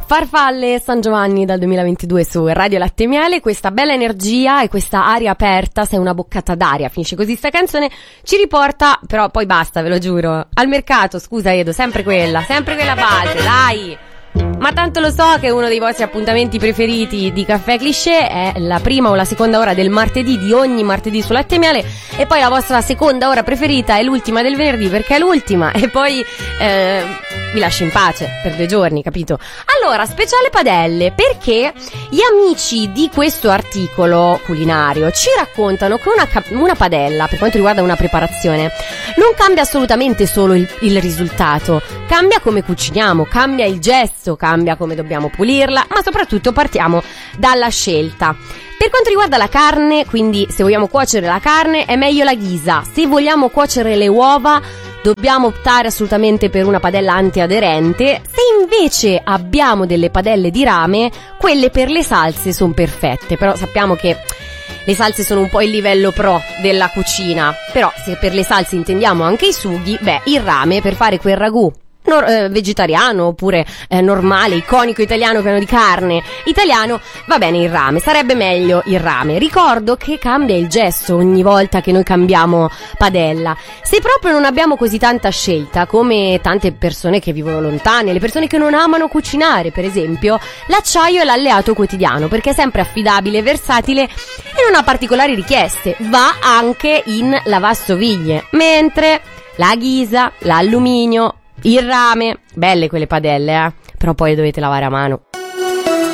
Farfalle San Giovanni dal 2022 su Radio Latte e Miele, questa bella energia e questa aria aperta, sei una boccata d'aria, finisce così sta canzone, ci riporta, però poi basta, ve lo giuro, al mercato, scusa Edo, sempre quella base, dai! Ma tanto lo so che uno dei vostri appuntamenti preferiti di Caffè Cliché è la prima o la seconda ora del martedì, di ogni martedì su Latte e Miele, e poi la vostra seconda ora preferita è l'ultima del venerdì perché è l'ultima, e poi vi lascio in pace per 2 giorni, capito? Allora, speciale padelle, perché gli amici di questo articolo culinario ci raccontano che una padella, per quanto riguarda una preparazione, non cambia assolutamente solo il risultato, cambia come cuciniamo, cambia il gesto, cambia come dobbiamo pulirla, ma soprattutto partiamo dalla scelta. Per quanto riguarda la carne, quindi se vogliamo cuocere la carne è meglio la ghisa, se vogliamo cuocere le uova dobbiamo optare assolutamente per una padella antiaderente, se invece abbiamo delle padelle di rame, quelle per le salse sono perfette, però sappiamo che le salse sono un po' il livello pro della cucina, però se per le salse intendiamo anche i sughi, il rame per fare quel ragù vegetariano oppure normale, iconico italiano pieno di carne italiano, va bene il rame, sarebbe meglio il rame. Ricordo che cambia il gesto ogni volta che noi cambiamo padella. Se proprio non abbiamo così tanta scelta, come tante persone che vivono lontane, le persone che non amano cucinare per esempio, l'acciaio è l'alleato quotidiano perché è sempre affidabile, versatile e non ha particolari richieste, va anche in lavastoviglie, mentre la ghisa, l'alluminio, il rame, belle quelle padelle, però poi le dovete lavare a mano.